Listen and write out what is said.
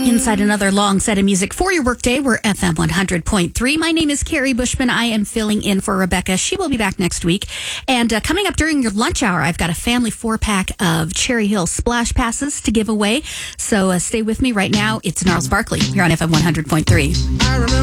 inside another long set of music for your workday. We're FM 100.3. My name is Carrie Bushman. I am filling in for Rebecca. She will be back next week. And coming up during your lunch hour, I've got a family 4-pack of Cherry Hill Splash Passes to give away. So stay with me right now. It's Gnarls Barkley here on FM 100.3.